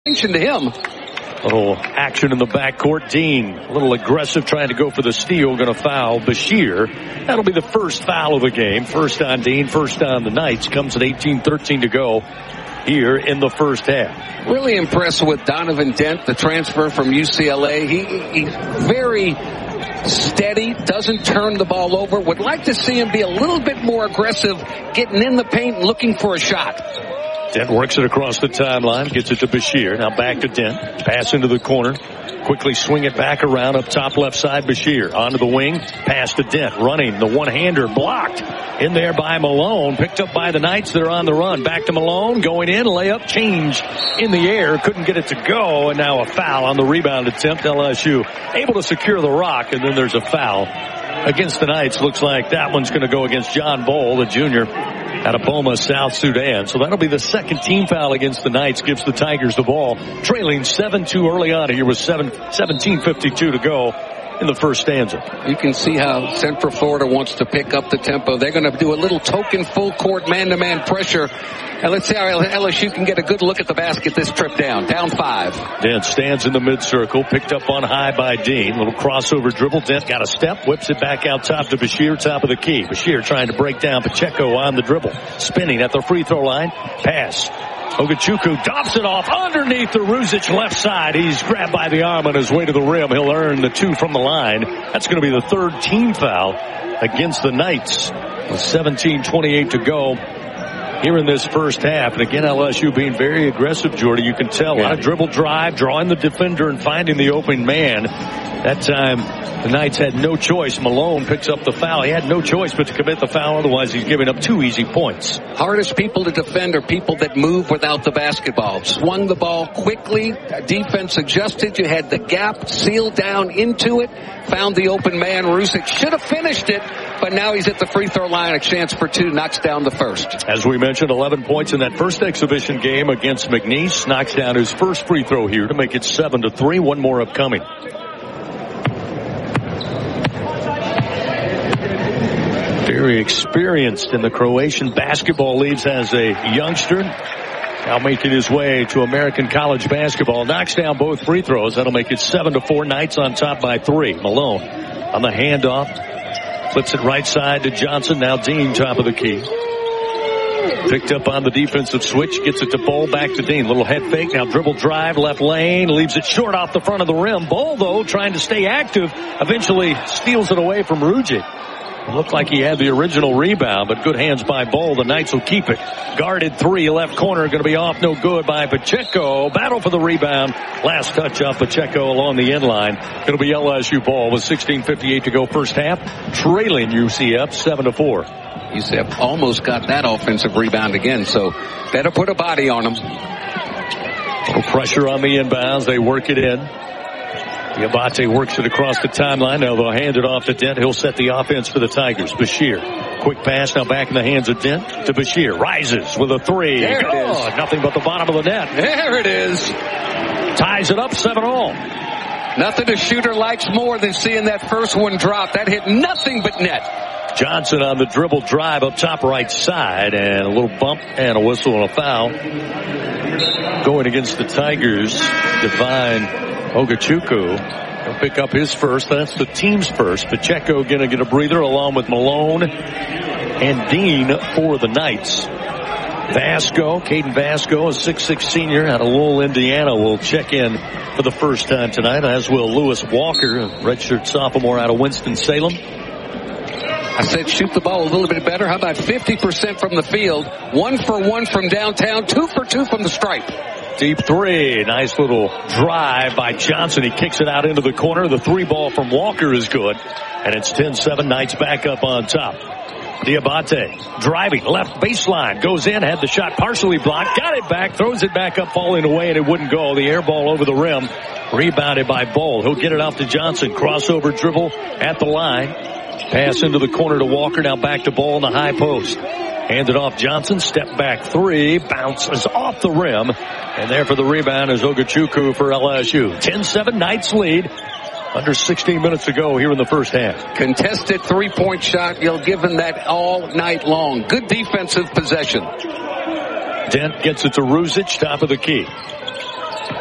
Attention to him. Little action in the backcourt. Dean, a little aggressive, trying to go for the steal. Going to foul Bashir. That'll be the first foul of the game. First on Dean, first on the Knights. Comes at 18:13 to go here in the first half. Really impressed with Donovan Dent, the transfer from UCLA. He's very steady, doesn't turn the ball over. Would like to see him be a little bit more aggressive, getting in the paint and looking for a shot. Dent works it across the timeline, gets it to Bashir. Now back to Dent. Pass into the corner. Quickly swing it back around up top left side. Bashir onto the wing. Pass to Dent. Running. The one-hander blocked. In there by Malone. Picked up by the Knights. They're on the run. Back to Malone. Going in. Layup. Change in the air. Couldn't get it to go. And now a foul on the rebound attempt. LSU able to secure the rock. And then there's a foul against the Knights. Looks like that one's going to go against John Bowl, the junior, out of Boma, South Sudan. So that'll be the second team foul against the Knights. Gives the Tigers the ball. Trailing 7-2 early on here with 17:52 to go in the first stanza. You can see how Central Florida wants to pick up the tempo. They're going to do a little token full court man-to-man pressure. And let's see how LSU can get a good look at the basket this trip down. Down 5. Dent stands in the mid-circle. Picked up on high by Dean. Little crossover dribble. Dent got a step. Whips it back out top to Bashir. Top of the key. Bashir trying to break down Pacheco on the dribble. Spinning at the free throw line. Pass. Ogechukwu dumps it off underneath the Ruzic left side. He's grabbed by the arm on his way to the rim. He'll earn the 2 from the line. That's going to be the third team foul against the Knights with 17:28 to go here in this first half. And again, LSU being very aggressive, Jordy. You can tell. A lot of dribble drive, drawing the defender and finding the open man. That time, the Knights had no choice. Malone picks up the foul. He had no choice but to commit the foul. Otherwise, he's giving up 2 easy points. Hardest people to defend are people that move without the basketball. Swung the ball quickly. Defense adjusted. You had the gap sealed down into it. Found the open man. Ruzic should have finished it, but now he's at the free throw line. A chance for 2. Knocks down the first. As we mentioned, 11 points in that first exhibition game against McNeese. Knocks down his first free throw here to make it 7-3. One more upcoming. Very experienced in the Croatian Basketball Leagues as a youngster. Now making his way to American college basketball. Knocks down both free throws. That'll make it 7-4. Knights on top by 3. Malone on the handoff. Flips it right side to Johnson. Now Dean top of the key. Picked up on the defensive switch. Gets it to Bowl. Back to Dean. Little head fake. Now dribble drive. Left lane. Leaves it short off the front of the rim. Bowl, though, trying to stay active. Eventually steals it away from Ruzic. It looked like he had the original rebound, but good hands by Bowl. The Knights will keep it. Guarded 3, left corner, going to be off, no good by Pacheco. Battle for the rebound. Last touch off Pacheco along the end line. It'll be LSU ball with 16:58 to go first half. Trailing UCF 7-4. UCF almost got that offensive rebound again, so better put a body on them. Little pressure on the inbounds. They work it in. Diabate works it across the timeline. Now they'll hand it off to Dent. He'll set the offense for the Tigers. Bashir. Quick pass now back in the hands of Dent to Bashir. Rises with a 3. There it is. Nothing but the bottom of the net. There it is. Ties it up 7-all. Nothing a shooter likes more than seeing that first one drop. That hit nothing but net. Johnson on the dribble drive up top right side. And a little bump and a whistle and a foul. Going against the Tigers, Divine Ogechukwu. He'll pick up his first. That's the team's first. Pacheco going to get a breather along with Malone and Dean for the Knights. Caden Vasco, a 6'6" senior out of Lowell, Indiana, will check in for the first time tonight, as will Lewis Walker, a redshirt sophomore out of Winston-Salem. I said shoot the ball a little bit better. How about 50% from the field? 1 for 1 from downtown. 2 for 2 from the stripe. Deep 3. Nice little drive by Johnson. He kicks it out into the corner. The 3 ball from Walker is good. And it's 10-7. Knights back up on top. Diabate driving left baseline. Goes in. Had the shot partially blocked. Got it back. Throws it back up, falling away, and it wouldn't go. The air ball over the rim. Rebounded by Bowl. He'll get it off to Johnson. Crossover dribble at the line. Pass into the corner to Walker. Now back to Bowl in the high post. Handed off Johnson. Step back 3. Bounces off the rim. And there for the rebound is Ogechukwu for LSU. 10-7 Knights lead. Under 16 minutes to go here in the first half. Contested 3-point shot. You'll give him that all night long. Good defensive possession. Dent gets it to Ruzic, top of the key.